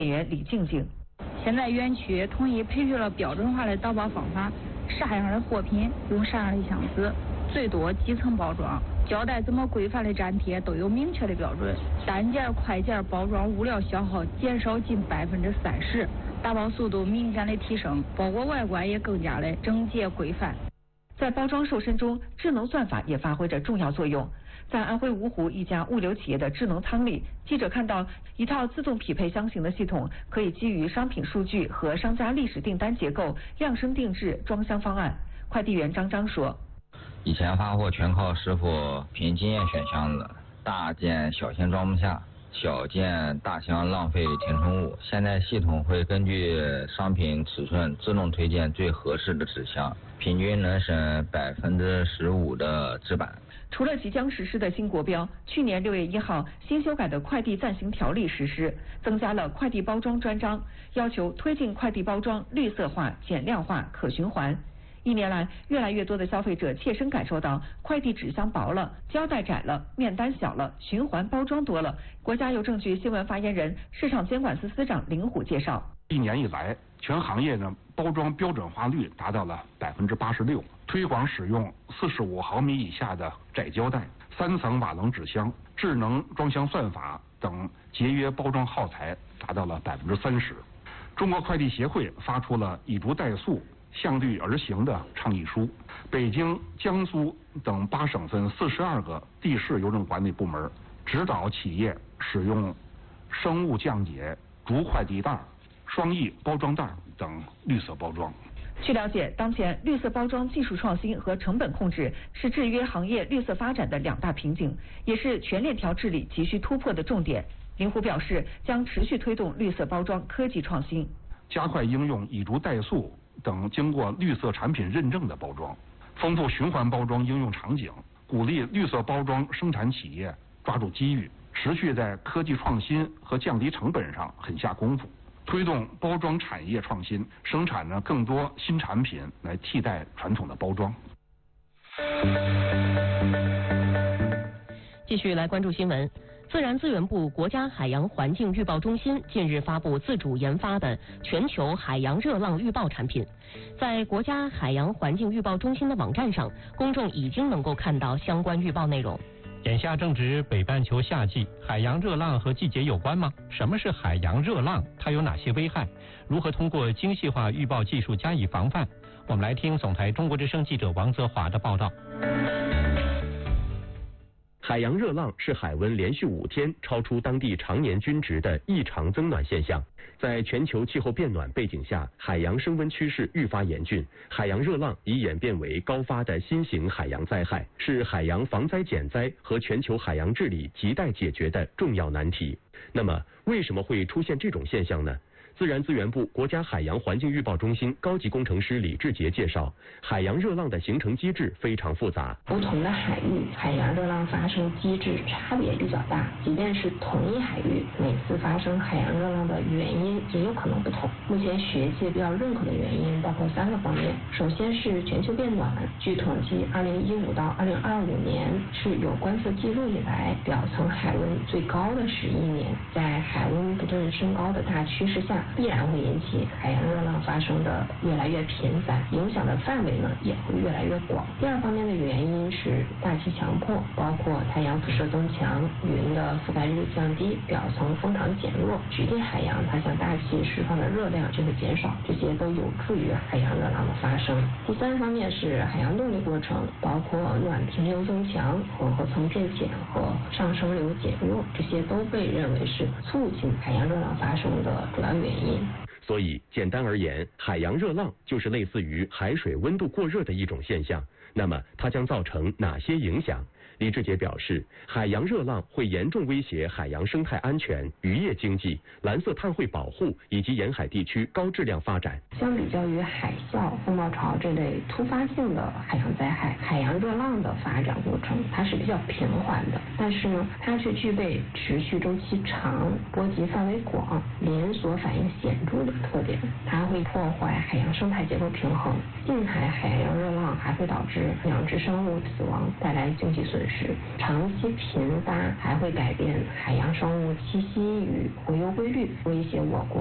员李静静。 现在园区统一培育了标准化的打包方法，啥样的货品用啥样的箱子，最多几层包装，胶带怎么规范的粘贴都有明确的标准，单件、快件包装物料消耗减少近30%，打包速度明显的提升，包裹外观也更加的整洁规范。 在包装瘦身中，智能算法也发挥着重要作用。在安徽芜湖一家物流企业的智能仓里，记者看到一套自动匹配箱型的系统，可以基于商品数据和商家历史订单结构量身定制装箱方案。快递员张说：“ 以前发货全靠师傅凭经验选箱子，大件小件装不下，小件大箱浪费填充物。现在系统会根据商品尺寸自动推荐最合适的纸箱，平均能省15%的纸板。” 除了即将实施的新国标，去年6月1号新修改的快递暂行条例实施，增加了快递包装专章，要求推进快递包装绿色化、减量化、可循环。1年来，越来越多的消费者切身感受到快递纸箱薄了、胶带窄了、面单小了、循环包装多了。国家邮政局新闻发言人、市场监管司司长林虎介绍 ，1年以来，全行业呢包装标准化率达到了86%，推广使用45毫米以下的窄胶带、3层瓦楞纸箱、智能装箱算法等节约包装耗材达到了30%。中国快递协会发出了以竹代塑、向绿而行的倡议书，北京、江苏等8省份42个地市邮政管理部门指导企业使用生物降解竹快递袋、双翼包装袋等绿色包装。 据了解，当前绿色包装技术创新和成本控制是制约行业绿色发展的2大瓶颈，也是全链条治理急需突破的重点。林虎表示，将持续推动绿色包装科技创新， 加快应用以竹代塑等经过绿色产品认证的包装，丰富循环包装应用场景，鼓励绿色包装生产企业抓住机遇，持续在科技创新和降低成本上狠下功夫，推动包装产业创新，生产更多新产品来替代传统的包装。 继续来关注新闻。自然资源部国家海洋环境预报中心近日发布自主研发的全球海洋热浪预报产品，在国家海洋环境预报中心的网站上，公众已经能够看到相关预报内容。 眼下正值北半球夏季，海洋热浪和季节有关吗？什么是海洋热浪？它有哪些危害？如何通过精细化预报技术加以防范？我们来听总台中国之声记者王泽华的报道。 海洋热浪是海温连续5天超出当地常年均值的异常增暖现象。在全球气候变暖背景下，海洋升温趋势愈发严峻，海洋热浪已演变为高发的新型海洋灾害，是海洋防灾减灾和全球海洋治理亟待解决的重要难题。那么，为什么会出现这种现象呢？自然资源部国家海洋环境预报中心高级工程师李志杰介绍，海洋热浪的形成机制非常复杂， 不同的海域海洋热浪发生机制差别比较大，即便是同一海域，每次发生海洋热浪的原因也有可能不同。目前学界比较认可的原因包括3个方面。首先是全球变暖，据统计2015到2025年是有观测记录以来表层海温最高的11年，在海温不断升高的大趋势下，必然会引起海洋热浪发生的越来越频繁，影响的范围呢也会越来越广。第二方面的原因是大气强迫，包括太阳辐射增强、云的覆盖率降低、表层风场减弱，距离海洋它向大气释放的热量就会减少，这些都有助于海洋热浪的发生。第三方面是海洋动力过程，包括暖平流增强、混合层变浅和上升流减弱，这些都被认为是促进海洋热浪发生的主要原因。 所以简单而言，海洋热浪就是类似于海水温度过热的一种现象。那么它将造成哪些影响？李志杰表示，海洋热浪会严重威胁海洋生态安全、渔业经济、蓝色碳汇保护以及沿海地区高质量发展。 相比较于海啸、风暴潮这类突发性的海洋灾害，海洋热浪的发展过程它是比较平缓的，但是呢，它却具备持续周期长、波及范围广、连锁反应显著的特点。它会破坏海洋生态结构平衡。近海海洋热浪还会导致养殖生物死亡，带来经济损失。 时，长期频发还会改变海洋生物栖息与洄游规律，威胁我国